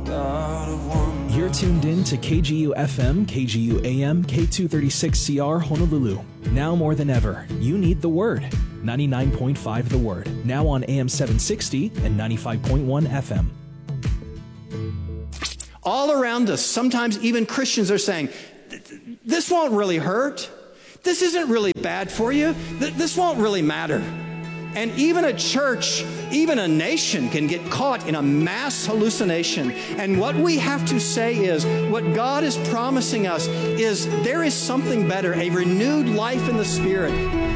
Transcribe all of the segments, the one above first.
God of wonder. You're tuned in to KGU FM, KGU AM, K236CR Honolulu. Now more than ever, you need the Word. 99.5 The Word. Now on AM 760 and 95.1 FM. All around us, sometimes even Christians are saying, this won't really hurt. This isn't really bad for you. This won't really matter. And even a church, even a nation can get caught in a mass hallucination. And what we have to say is, what God is promising us is there is something better, a renewed life in the Spirit.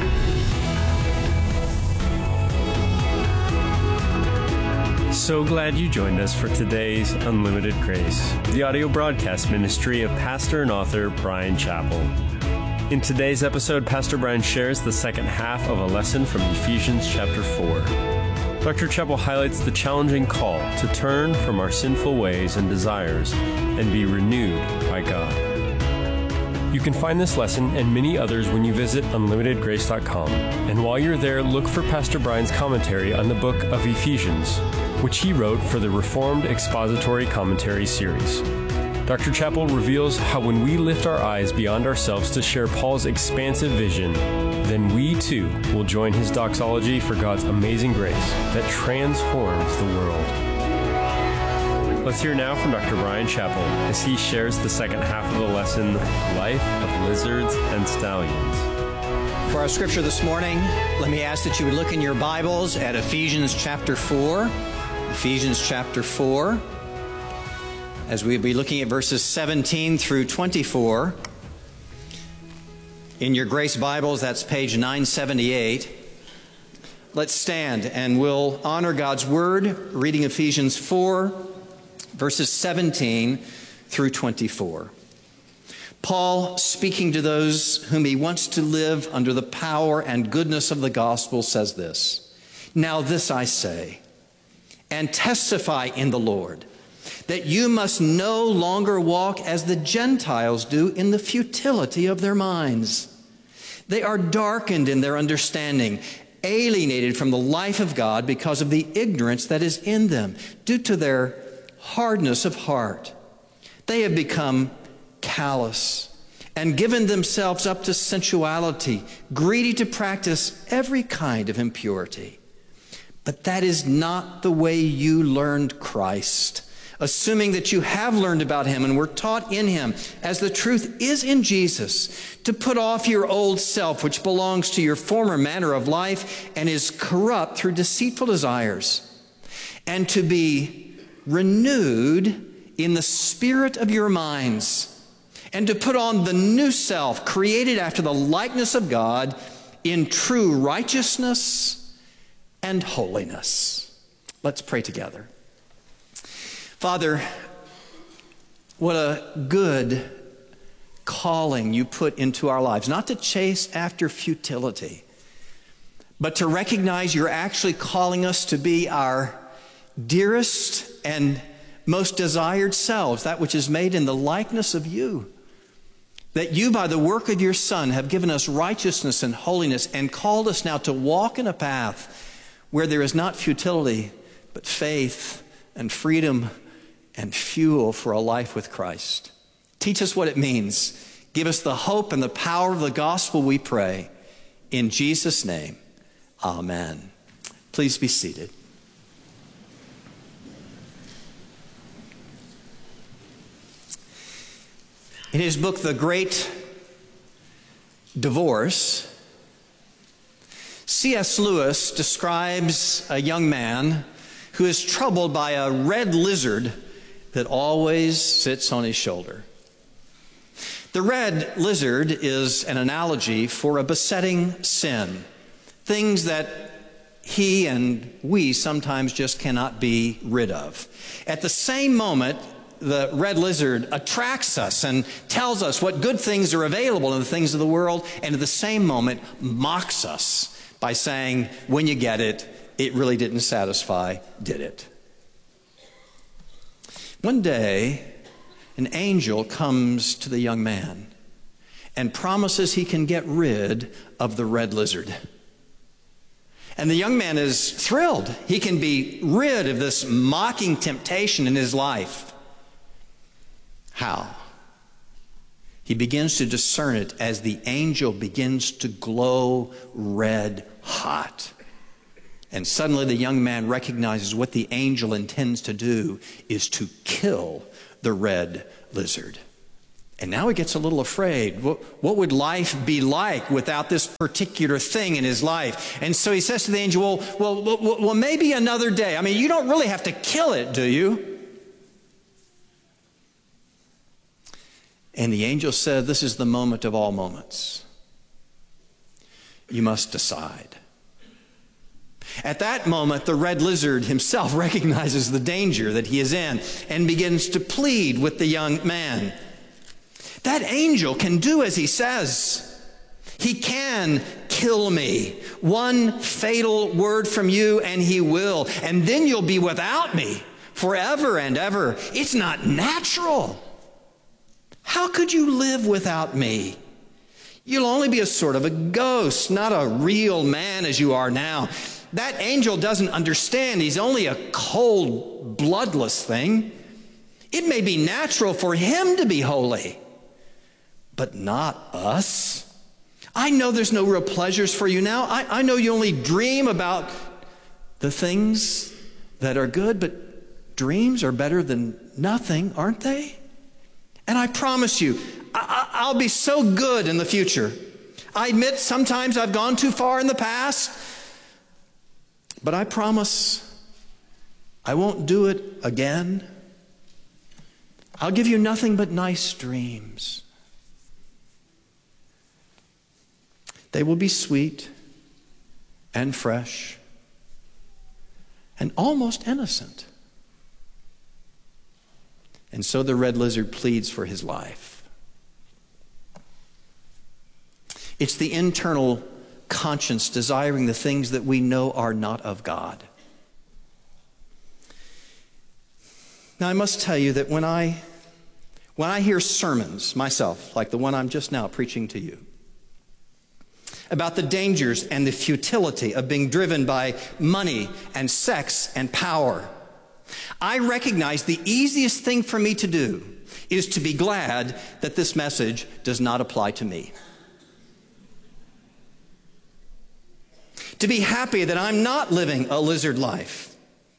So glad you joined us for today's Unlimited Grace, the audio broadcast ministry of pastor and author Bryan Chapell. In today's episode, Pastor Bryan shares the second half of a lesson from Ephesians chapter 4. Dr. Chapell highlights the challenging call to turn from our sinful ways and desires and be renewed by God. You can find this lesson and many others when you visit unlimitedgrace.com. And while you're there, look for Pastor Bryan's commentary on the book of Ephesians, which he wrote for the Reformed Expository Commentary series. Dr. Chapell reveals how when we lift our eyes beyond ourselves to share Paul's expansive vision, then we too will join his doxology for God's amazing grace that transforms the world. Let's hear now from Dr. Bryan Chapell as he shares the second half of the lesson, Life of Lizards and Stallions. For our scripture this morning, let me ask that you would look in your Bibles at Ephesians chapter 4. Ephesians chapter 4. As we'll be looking at verses 17 through 24. In your Grace Bibles, that's page 978. Let's stand and we'll honor God's Word, reading Ephesians 4, verses 17 through 24. Paul, speaking to those whom he wants to live under the power and goodness of the gospel, says this, "Now this I say, and testify in the Lord, that you must no longer walk as the Gentiles do in the futility of their minds. They are darkened in their understanding, alienated from the life of God because of the ignorance that is in them, due to their hardness of heart. They have become callous and given themselves up to sensuality, greedy to practice every kind of impurity. But that is not the way you learned Christ, assuming that you have learned about him and were taught in him, as the truth is in Jesus, to put off your old self, which belongs to your former manner of life and is corrupt through deceitful desires, and to be renewed in the spirit of your minds, and to put on the new self, created after the likeness of God, in true righteousness and holiness." Let's pray together. Father, what a good calling you put into our lives, not to chase after futility, but to recognize you're actually calling us to be our dearest and most desired selves, that which is made in the likeness of you. That you, by the work of your Son, have given us righteousness and holiness and called us now to walk in a path where there is not futility, but faith and freedom and fuel for a life with Christ. Teach us what it means. Give us the hope and the power of the gospel, we pray. In Jesus' name, amen. Please be seated. In his book, The Great Divorce, C.S. Lewis describes a young man who is troubled by a red lizard that always sits on his shoulder. The red lizard is an analogy for a besetting sin, things that he and we sometimes just cannot be rid of. At the same moment, the red lizard attracts us and tells us what good things are available in the things of the world, and at the same moment mocks us by saying, when you get it, it really didn't satisfy, did it? One day, an angel comes to the young man and promises he can get rid of the red lizard. And the young man is thrilled. He can be rid of this mocking temptation in his life. How? He begins to discern it as the angel begins to glow red hot. And suddenly the young man recognizes what the angel intends to do is to kill the red lizard. And now he gets a little afraid. What would life be like without this particular thing in his life? And so he says to the angel, well, maybe another day. I mean, you don't really have to kill it, do you? And the angel said, this is the moment of all moments. You must decide. At that moment, the red lizard himself recognizes the danger that he is in and begins to plead with the young man. That angel can do as he says. He can kill me. One fatal word from you and he will. And then you'll be without me forever and ever. It's not natural. How could you live without me? You'll only be a sort of a ghost, not a real man as you are now. That angel doesn't understand. He's only a cold, bloodless thing. It may be natural for him to be holy, but not us. I know there's no real pleasures for you now. I know you only dream about the things that are good, but dreams are better than nothing, aren't they? And I promise you, I'll be so good in the future. I admit sometimes I've gone too far in the past, but I promise I won't do it again. I'll give you nothing but nice dreams. They will be sweet and fresh and almost innocent. And so the red lizard pleads for his life. It's the internal conscience desiring the things that we know are not of God. Now, I must tell you that when I hear sermons myself, like the one I'm just now preaching to you, about the dangers and the futility of being driven by money and sex and power, I recognize the easiest thing for me to do is to be glad that this message does not apply to me. To be happy that I'm not living a lizard life.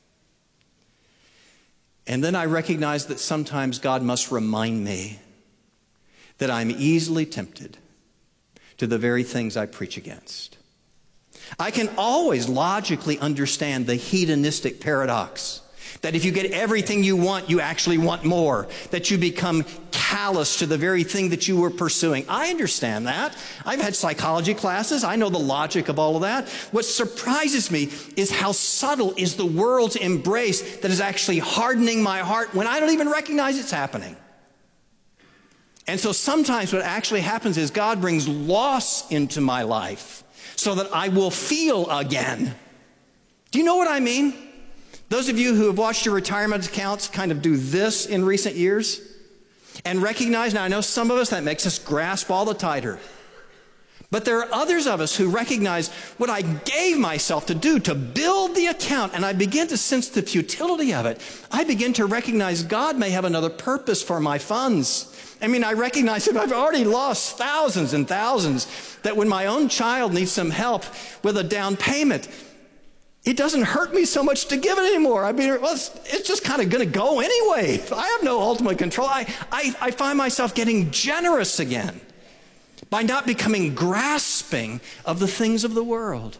And then I recognize that sometimes God must remind me that I'm easily tempted to the very things I preach against. I can always logically understand the hedonistic paradox that if you get everything you want, you actually want more, that you become callous to the very thing that you were pursuing. I understand that. I've had psychology classes. I know the logic of all of that. What surprises me is how subtle is the world's embrace that is actually hardening my heart when I don't even recognize it's happening. And so sometimes what actually happens is God brings loss into my life so that I will feel again. Do you know what I mean? Those of you who have watched your retirement accounts kind of do this in recent years and recognize, now I know some of us, that makes us grasp all the tighter. But there are others of us who recognize what I gave myself to do to build the account, and I begin to sense the futility of it. I begin to recognize God may have another purpose for my funds. I mean, I recognize that I've already lost thousands and thousands, that when my own child needs some help with a down payment, it doesn't hurt me so much to give it anymore. I mean, it's just kind of going to go anyway. I have no ultimate control. I find myself getting generous again by not becoming grasping of the things of the world.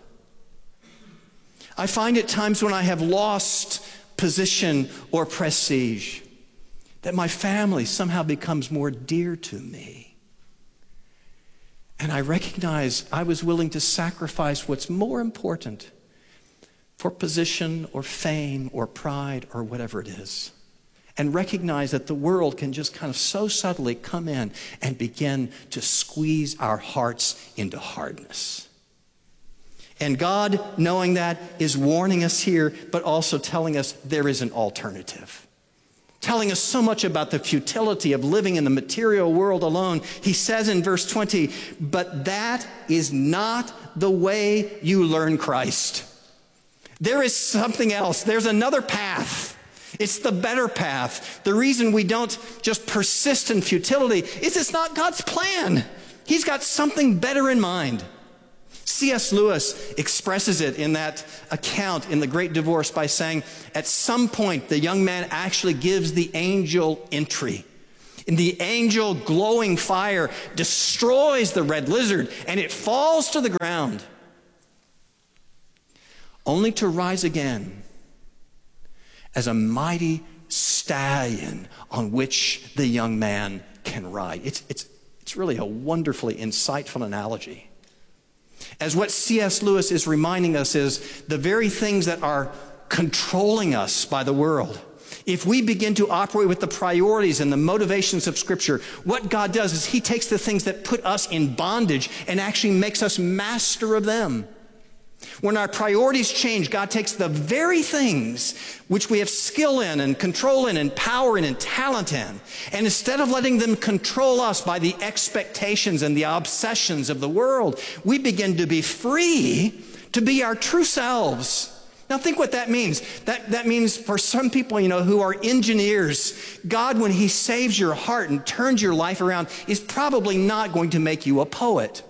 I find at times when I have lost position or prestige that my family somehow becomes more dear to me. And I recognize I was willing to sacrifice what's more important for position or fame or pride or whatever it is, and recognize that the world can just kind of so subtly come in and begin to squeeze our hearts into hardness. And God, knowing that, is warning us here, but also telling us there is an alternative. Telling us so much about the futility of living in the material world alone. He says in verse 20, but that is not the way you learn Christ. There is something else. There's another path. It's the better path. The reason we don't just persist in futility is it's not God's plan. He's got something better in mind. C.S. Lewis expresses it in that account in The Great Divorce by saying, at some point, the young man actually gives the angel entry. And the angel, glowing fire, destroys the red lizard, and it falls to the ground, only to rise again as a mighty stallion on which the young man can ride. It's really a wonderfully insightful analogy. As what C.S. Lewis is reminding us is the very things that are controlling us by the world. If we begin to operate with the priorities and the motivations of Scripture, what God does is He takes the things that put us in bondage and actually makes us master of them. When our priorities change, God takes the very things which we have skill in and control in and power in and talent in, and instead of letting them control us by the expectations and the obsessions of the world, we begin to be free to be our true selves. Now think what that means. That means for some people, who are engineers, God, when He saves your heart and turns your life around, is probably not going to make you a poet.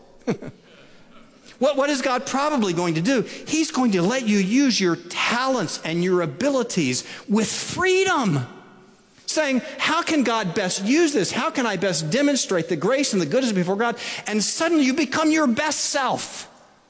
What is God probably going to do? He's going to let you use your talents and your abilities with freedom. Saying, how can God best use this? How can I best demonstrate the grace and the goodness before God? And suddenly you become your best self.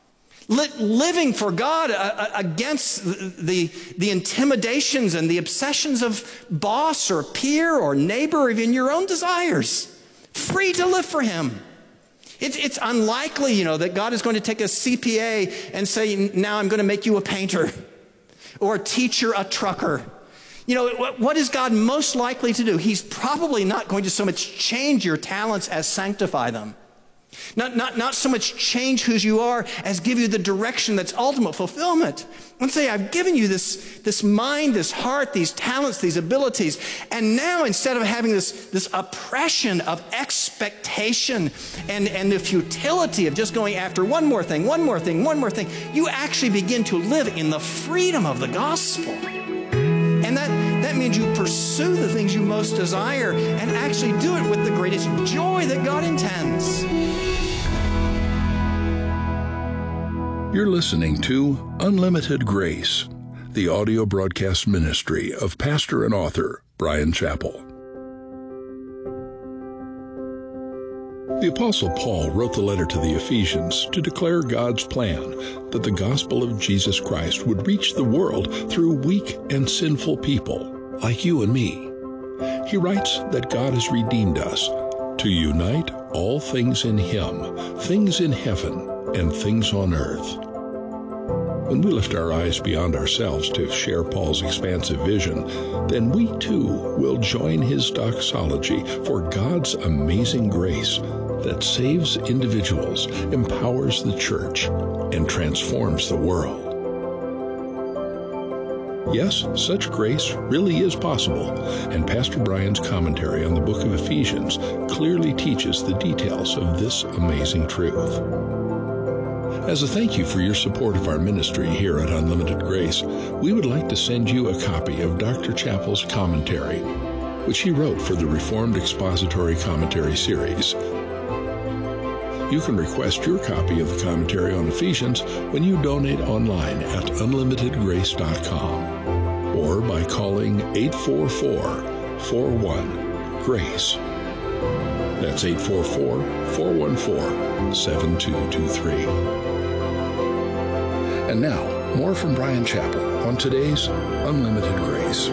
Living for God against the intimidations and the obsessions of boss or peer or neighbor or even your own desires. Free to live for Him. It's unlikely, that God is going to take a CPA and say, now I'm going to make you a painter or a teacher, a trucker. What is God most likely to do? He's probably not going to so much change your talents as sanctify them. Not so much change who you are as give you the direction that's ultimate fulfillment. And say, I've given you this mind, this heart, these talents, these abilities. And now instead of having this oppression of expectation and the futility of just going after one more thing, you actually begin to live in the freedom of the gospel. And that means you pursue the things you most desire and actually do it with the greatest joy that God intends. You're listening to Unlimited Grace, the audio broadcast ministry of pastor and author Bryan Chapell. The Apostle Paul wrote the letter to the Ephesians to declare God's plan that the gospel of Jesus Christ would reach the world through weak and sinful people like you and me. He writes that God has redeemed us to unite all things in Him, things in heaven and things on earth. When we lift our eyes beyond ourselves to share Paul's expansive vision, then we too will join his doxology for God's amazing grace that saves individuals, empowers the church, and transforms the world. Yes, such grace really is possible, and Pastor Bryan's commentary on the book of Ephesians clearly teaches the details of this amazing truth. As a thank you for your support of our ministry here at Unlimited Grace, we would like to send you a copy of Dr. Chapell's commentary, which he wrote for the Reformed Expository Commentary Series. You can request your copy of the commentary on Ephesians when you donate online at unlimitedgrace.com or by calling 844-41-GRACE. That's 844-414-7223. And now, more from Bryan Chapell on today's Unlimited Grace.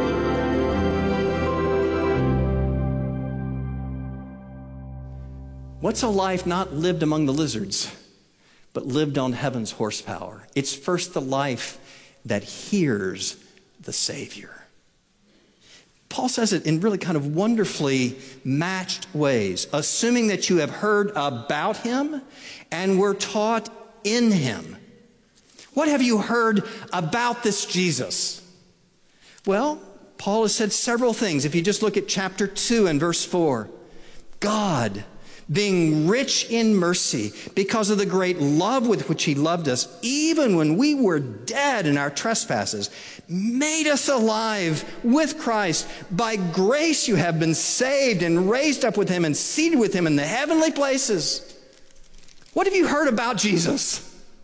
What's a life not lived among the lizards, but lived on heaven's horsepower? It's first the life that hears the Savior. Paul says it in really kind of wonderfully matched ways, assuming that you have heard about Him and were taught in Him. What have you heard about this Jesus? Well, Paul has said several things. If you just look at chapter 2 and verse 4, God being rich in mercy because of the great love with which he loved us, even when we were dead in our trespasses, made us alive with Christ. By grace you have been saved and raised up with him and seated with him in the heavenly places. What have you heard about Jesus?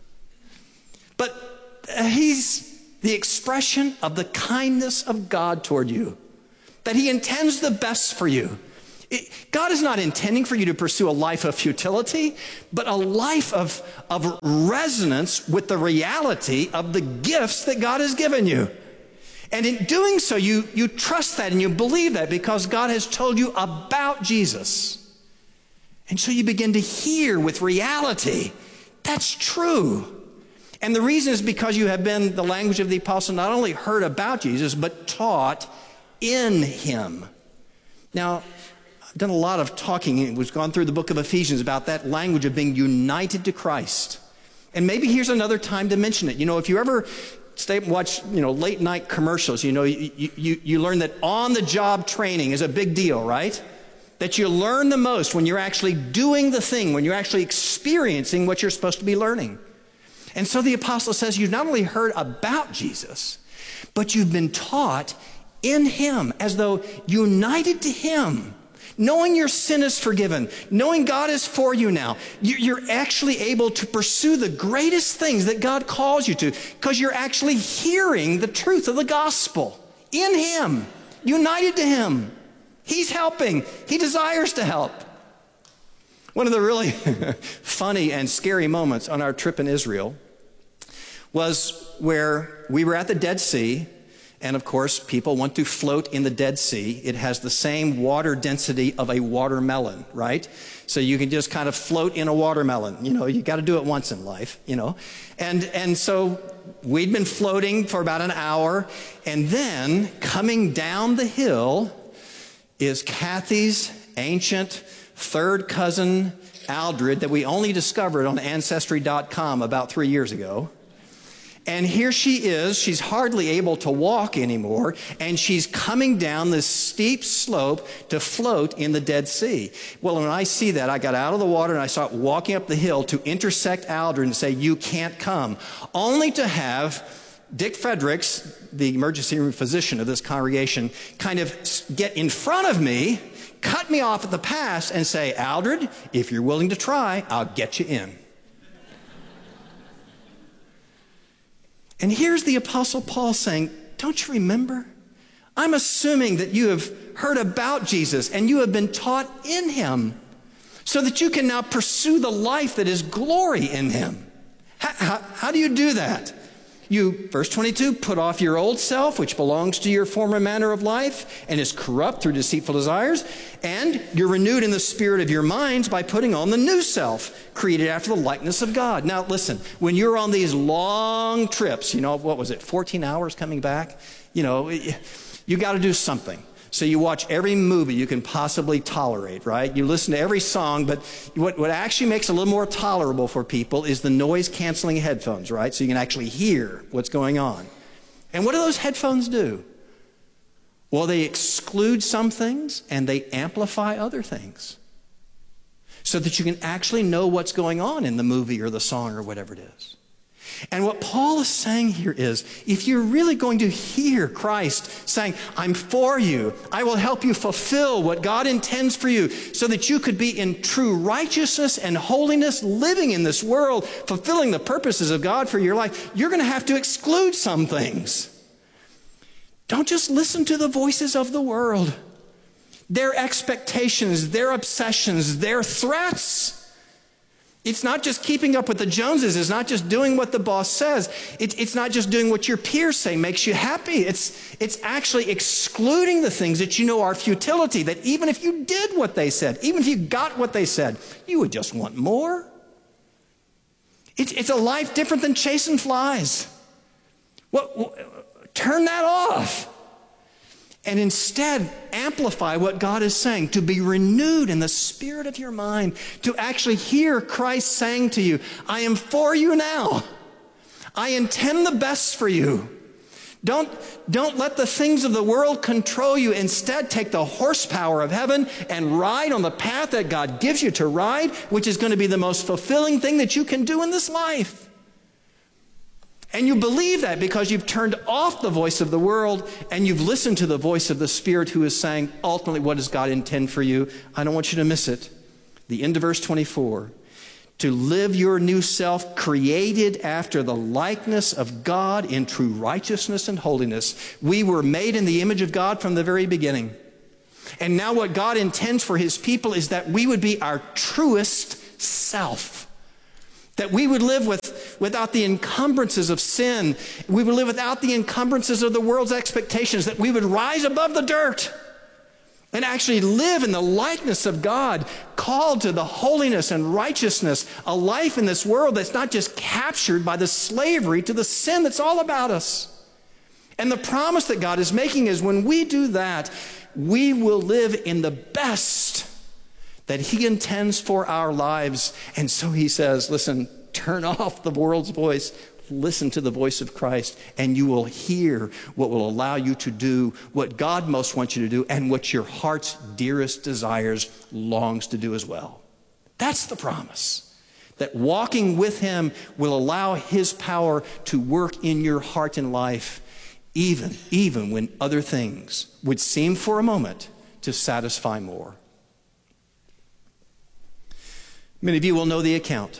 But he's the expression of the kindness of God toward you, that he intends the best for you. God is not intending for you to pursue a life of futility, but a life of resonance with the reality of the gifts that God has given you. And in doing so, you trust that and you believe that because God has told you about Jesus. And so you begin to hear with reality, that's true. And the reason is because you have been, the language of the apostle, not only heard about Jesus, but taught in him. Now, I've done a lot of talking. We've gone through the book of Ephesians about that language of being united to Christ. And maybe here's another time to mention it. You know, if you ever stay and watch, late night commercials, you learn that on-the-job training is a big deal, right? That you learn the most when you're actually doing the thing, when you're actually experiencing what you're supposed to be learning. And so the apostle says you've not only heard about Jesus, but you've been taught in him, as though united to him, knowing your sin is forgiven, knowing God is for you now. You're actually able to pursue the greatest things that God calls you to because you're actually hearing the truth of the gospel in him, united to him. He's helping. He desires to help. One of the really funny and scary moments on our trip in Israel was where we were at the Dead Sea. And of course, people want to float in the Dead Sea. It has the same water density of a watermelon, right? So you can just kind of float in a watermelon. You got to do it once in life, And so we'd been floating for about an hour. And then coming down the hill is Kathy's ancient third cousin, Aldred, that we only discovered on Ancestry.com about 3 years ago. And here she is. She's hardly able to walk anymore, and she's coming down this steep slope to float in the Dead Sea. Well, when I see that, I got out of the water and I start walking up the hill to intersect Aldred and say, "You can't come," only to have Dick Fredericks, the emergency room physician of this congregation, kind of get in front of me, cut me off at the pass, and say, "Aldred, if you're willing to try, I'll get you in." And here's the Apostle Paul saying, don't you remember? I'm assuming that you have heard about Jesus and you have been taught in him so that you can now pursue the life that is glory in him. How do you do that? You, verse 22, put off your old self, which belongs to your former manner of life and is corrupt through deceitful desires, and you're renewed in the spirit of your minds by putting on the new self, created after the likeness of God. Now, listen, when you're on these long trips, what was it, 14 hours coming back? You got to do something. So you watch every movie you can possibly tolerate, right? You listen to every song, but what actually makes it a little more tolerable for people is the noise-canceling headphones, right? So you can actually hear what's going on. And what do those headphones do? Well, they exclude some things and they amplify other things so that you can actually know what's going on in the movie or the song or whatever it is. And what Paul is saying here is, if you're really going to hear Christ saying, "I'm for you, I will help you fulfill what God intends for you so that you could be in true righteousness and holiness, living in this world, fulfilling the purposes of God for your life," you're going to have to exclude some things. Don't just listen to the voices of the world, their expectations, their obsessions, their threats. It's not just keeping up with the Joneses. It's not just doing what the boss says. It's not just doing what your peers say makes you happy. It's actually excluding the things that you know are futility, that even if you did what they said, even if you got what they said, you would just want more. It's a life different than chasing flies. Turn that off. And instead, amplify what God is saying, to be renewed in the spirit of your mind, to actually hear Christ saying to you, "I am for you now. I intend the best for you. Don't let the things of the world control you. Instead, take the horsepower of heaven and ride on the path that God gives you to ride, which is going to be the most fulfilling thing that you can do in this life. And you believe that because you've turned off the voice of the world and you've listened to the voice of the Spirit who is saying, ultimately, what does God intend for you? I don't want you to miss it. The end of verse 24. To live your new self, created after the likeness of God in true righteousness and holiness. We were made in the image of God from the very beginning. And now what God intends for his people is that we would be our truest self. That we would live without the encumbrances of sin. We would live without the encumbrances of the world's expectations. That we would rise above the dirt and actually live in the likeness of God, called to the holiness and righteousness, a life in this world that's not just captured by the slavery to the sin that's all about us. And the promise that God is making is when we do that, we will live in the best that he intends for our lives. And so he says, listen, turn off the world's voice. Listen to the voice of Christ, and you will hear what will allow you to do what God most wants you to do and what your heart's dearest desires longs to do as well. That's the promise, that walking with him will allow his power to work in your heart and life, even when other things would seem for a moment to satisfy more. Many of you will know the account.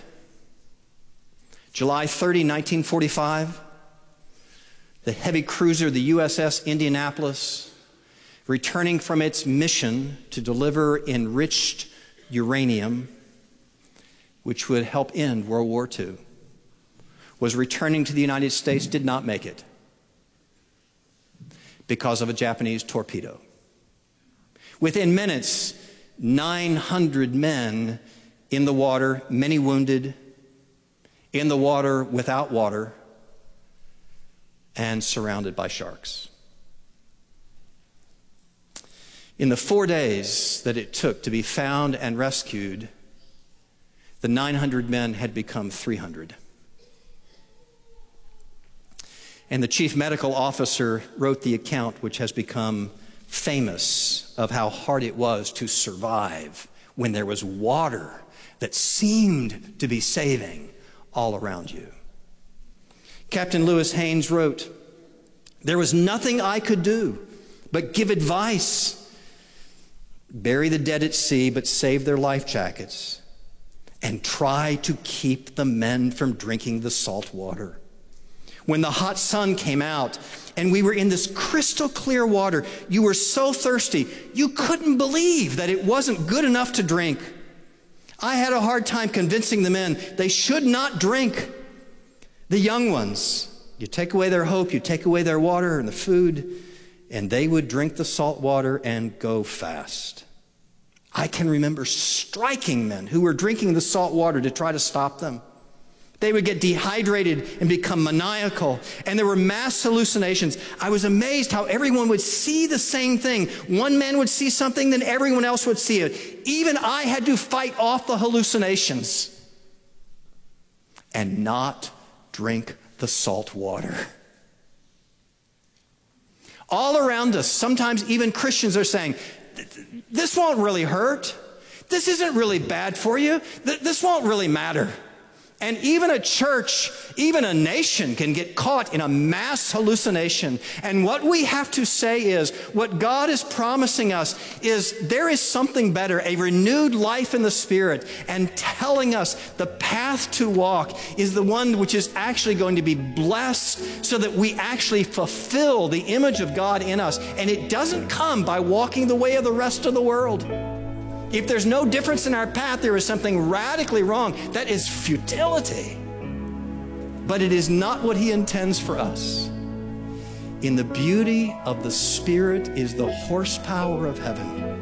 July 30, 1945, the heavy cruiser, the USS Indianapolis, returning from its mission to deliver enriched uranium, which would help end World War II, was returning to the United States, did not make it because of a Japanese torpedo. Within minutes, 900 men in the water, many wounded, in the water, without water, and surrounded by sharks. In the 4 days that it took to be found and rescued, the 900 men had become 300. And the chief medical officer wrote the account, which has become famous, of how hard it was to survive when there was water that seemed to be saving all around you. Captain Lewis Haynes wrote, "There was nothing I could do but give advice. Bury the dead at sea, but save their life jackets, and try to keep the men from drinking the salt water. When the hot sun came out and we were in this crystal clear water, you were so thirsty, you couldn't believe that it wasn't good enough to drink. I had a hard time convincing the men they should not drink. The young ones, you take away their hope, you take away their water and the food, and they would drink the salt water and go fast. I can remember striking men who were drinking the salt water to try to stop them. They would get dehydrated and become maniacal, and there were mass hallucinations. I was amazed how everyone would see the same thing. One man would see something, then everyone else would see it. Even I had to fight off the hallucinations and not drink the salt water. All around us, sometimes even Christians are saying, this won't really hurt. This isn't really bad for you. This won't really matter. And even a church, even a nation can get caught in a mass hallucination. And what we have to say is, what God is promising us is there is something better, a renewed life in the Spirit, and telling us the path to walk is the one which is actually going to be blessed so that we actually fulfill the image of God in us. And it doesn't come by walking the way of the rest of the world. If there's no difference in our path, there is something radically wrong. That is futility. But it is not what He intends for us. In the beauty of the Spirit is the horsepower of heaven.